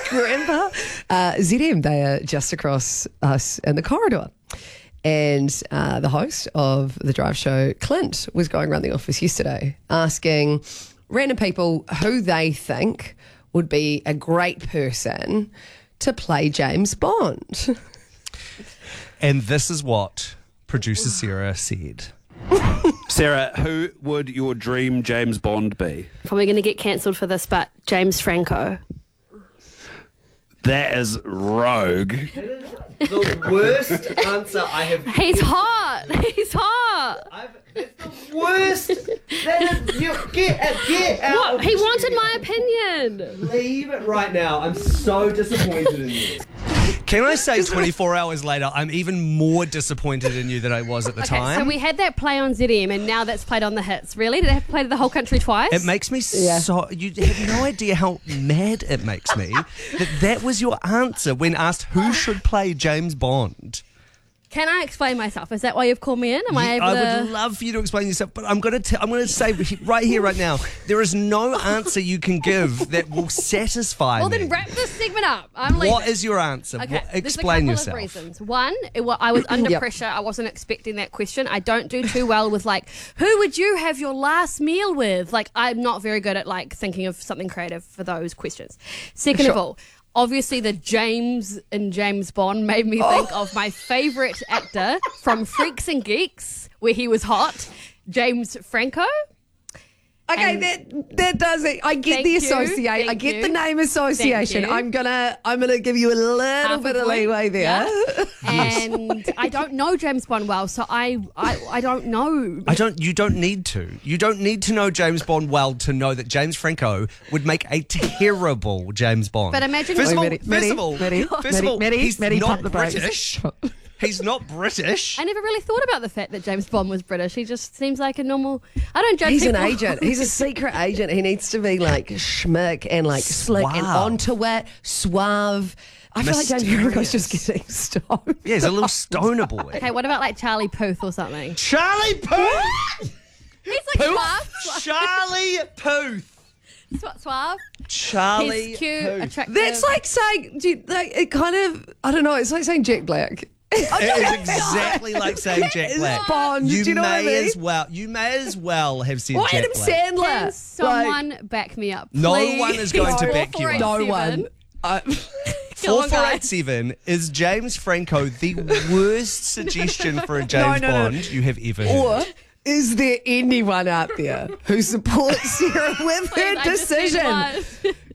Remember? ZM, they are just across us in the corridor. And the host of the Drive Show, Clint, was going around the office yesterday asking random people who they think would be a great person to play James Bond. And this is what producer Sarah said. Sarah, who would your dream James Bond be? Probably going to get cancelled for this, but James Franco. That is rogue. The worst answer I have. He's hot. He's hot. That's the worst. You get out. What? He wanted my opinion. Leave it right now. I'm so disappointed in you. Can I say 24 hours later, I'm even more disappointed in you than I was at the time? So we had that play on ZM, and now that's played on the hits. Really? Did they have to play to the whole country twice? It makes me so... You have no idea how mad it makes me that was your answer when asked who should play James Bond. Can I explain myself? Is that why you've called me in? Am I able I would love for you to explain yourself, but I'm going to say right here, right now, there is no answer you can give that will satisfy Well, me. then wrap this segment up. I'm leaving. What is your answer? Okay, Explain there's a yourself. couple of reasons. One, I was under pressure. I wasn't expecting that question. I don't do too well with who would you have your last meal with? I'm not very good at thinking of something creative for those questions. Second of all, obviously the James in James Bond made me think of my favourite actor from Freaks and Geeks, where he was hot, James Franco. Okay, that does it. I get the associate. I get the name association. I'm gonna give you a little bit of leeway there. Yeah. And I don't know James Bond well, so I don't know. You don't need to. You don't need to know James Bond well to know that James Franco would make a terrible James Bond. But imagine First of all, he's not British. He's not British. I never really thought about the fact that James Bond was British. He just seems like a normal... I don't judge He's people. an agent. He's a secret agent. He needs to be schmick and slick and onto it, suave. I feel like James Franco's just getting stoned. Yeah, he's a little stoner boy. Okay, what about Charlie Puth or something? Charlie Puth! He's suave. Charlie Puth. Suave. Charlie He's cute, Puth. attractive. That's like saying, it kind of, I don't know, it's like saying Jack Black. It is exactly like saying Jack Black. Bond, do you know what I mean? You may as well have said Or Jack Adam Black. Sandler. Can someone back me up, please? No one is going to back you up. No one. 4487, is James Franco the worst suggestion for a James Bond you have ever heard? Or is there anyone out there who supports Sarah with her I just need decision? one.